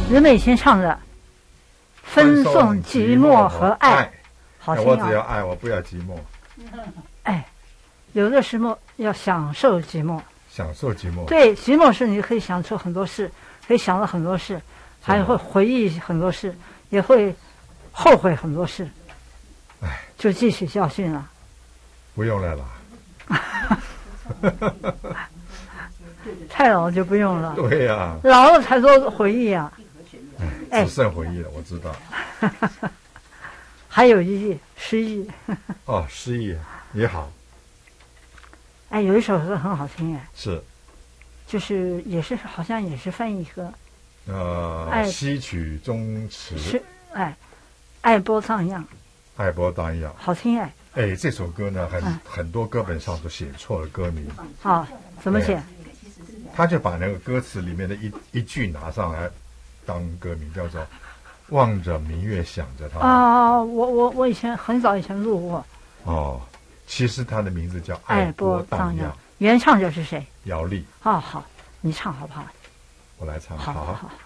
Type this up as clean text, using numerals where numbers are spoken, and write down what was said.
刘美琴唱的《分送寂寞和爱》，好听啊！ 我只要爱，我不要寂寞。 哎，有的时候要享受寂寞， 享受寂寞。 对，寂寞是你可以享受很多事，可以想到很多事，还会回忆很多事，也会后悔很多事。 哎， 就汲取教训了。 不用了啦。 太老就不用了。 对呀， 老了才多回忆啊。 只剩回忆了，我知道。 还有诗意。 哦，诗意也好。 哎，有一首歌很好听哎。 是。 就是也是好像也是翻译歌。 西曲中词。 是爱波荡漾。 爱波荡漾。 好听哎。 哎，这首歌呢，很多歌本上都写错了歌名。 啊，怎么写？ 他就把那个歌词里面的一句拿上来当歌名，叫做“望着明月想着他”。 啊，我以前很早以前录过。 哦，其实他的名字叫《 爱波荡漾》，原唱者是谁？ 姚丽。 好，你唱好不好？ 我来唱。 好。